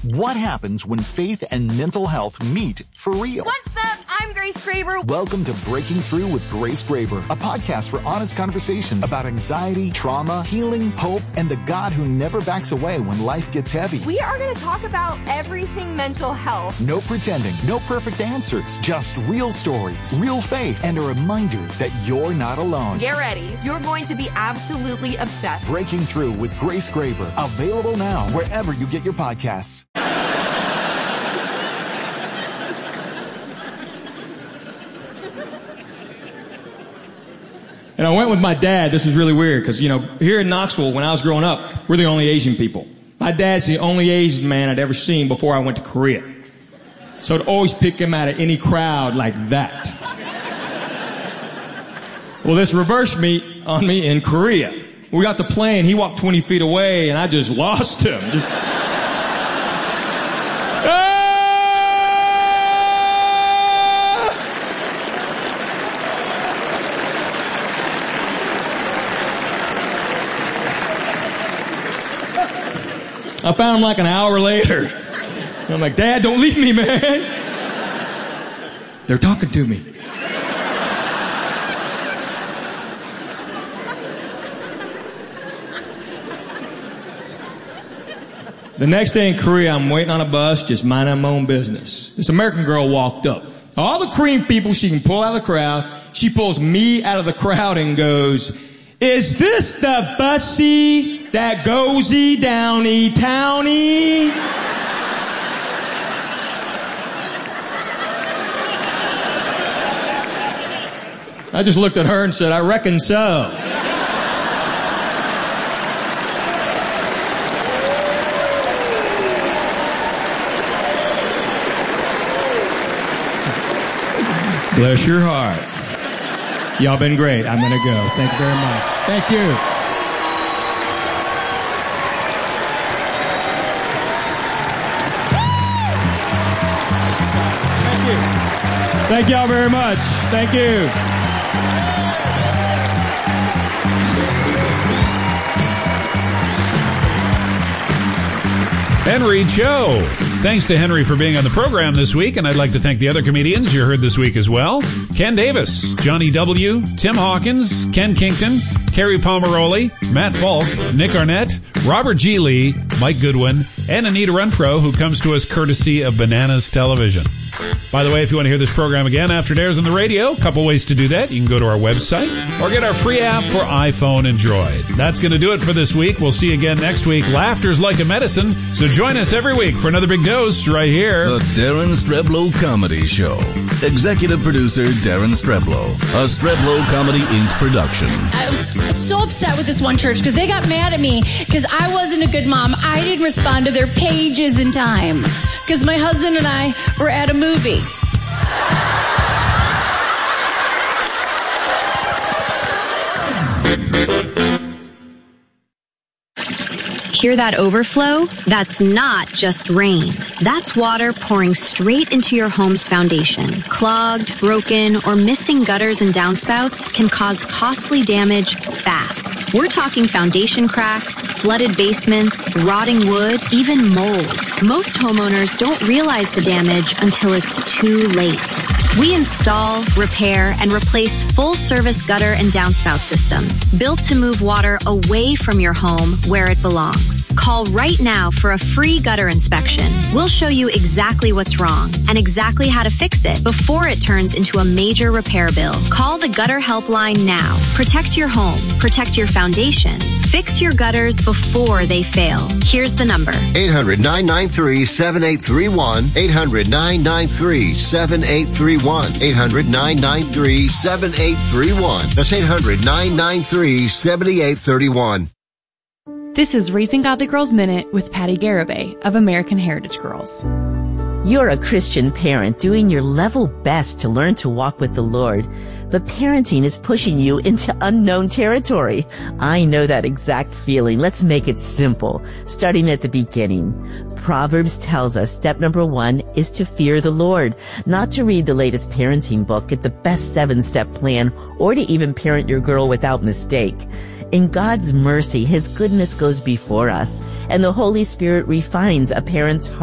What happens when faith and mental health meet for real? What's up? I'm Grace Graber. Welcome to Breaking Through with Grace Graber, a podcast for honest conversations about anxiety, trauma, healing, hope, and the God who never backs away when life gets heavy. We are going to talk about everything mental health. No pretending, no perfect answers, just real stories, real faith, and a reminder that you're not alone. Get ready. You're going to be absolutely obsessed. Breaking Through with Grace Graber, available now wherever you get your podcasts. And I went with my dad. This was really weird because, here in Knoxville, when I was growing up, we're the only Asian people. My dad's the only Asian man I'd ever seen before I went to Korea. So I'd always pick him out of any crowd like that. Well, this reversed on me in Korea. We got the plane. He walked 20 feet away, and I just lost him. I found him like an hour later. And I'm like, Dad, don't leave me, man. They're talking to me. The next day in Korea, I'm waiting on a bus, just minding my own business. This American girl walked up. All the Korean people she can pull out of the crowd, she pulls me out of the crowd and goes, "Is this the bussy that goes-y downy towny?" I just looked at her and said, "I reckon so." Bless your heart. Y'all been great. I'm going to go. Thank you very much. Thank you. Thank you. Thank y'all very much. Thank you. Henry Cho. Thanks to Henry for being on the program this week, and I'd like to thank the other comedians you heard this week as well. Ken Davis, Johnny W., Tim Hawkins, Ken Kington, Carrie Pomeroli, Matt Falk, Nick Arnett, Robert G. Lee, Mike Goodwin, and Anita Renfro, who comes to us courtesy of Bananas Television. By the way, if you want to hear this program again after it airs on the radio, a couple ways to do that. You can go to our website or get our free app for iPhone and Droid. That's going to do it for this week. We'll see you again next week. Laughter's like a medicine, so join us every week for another big dose right here. The Darren Streblow Comedy Show. Executive producer Darren Streblow. A Streblow Comedy Inc. production. I was so upset with this one church because they got mad at me because I wasn't a good mom. I didn't respond to their pages in time because my husband and I were at a movie. Hear that overflow? That's not just rain. That's water pouring straight into your home's foundation. Clogged, broken, or missing gutters and downspouts can cause costly damage fast. We're talking foundation cracks, flooded basements, rotting wood, even mold. Most homeowners don't realize the damage until it's too late. We install, repair, and replace full-service gutter and downspout systems built to move water away from your home where it belongs. Call right now for a free gutter inspection. We'll show you exactly what's wrong and exactly how to fix it before it turns into a major repair bill. Call the Gutter Helpline now. Protect your home. Protect your foundation. Fix your gutters before they fail. Here's the number. 800-993-7831. 800-993-7831. 800-993-7831. That's 800-993-7831. This is Raising Godly Girls Minute with Patty Garibay of American Heritage Girls. You're a Christian parent doing your level best to learn to walk with the Lord, but parenting is pushing you into unknown territory. I know that exact feeling. Let's make it simple, starting at the beginning. Proverbs tells us step number 1 is to fear the Lord, not to read the latest parenting book, get the best 7-step plan, or to even parent your girl without mistake. In God's mercy, His goodness goes before us, and the Holy Spirit refines a parent's heart.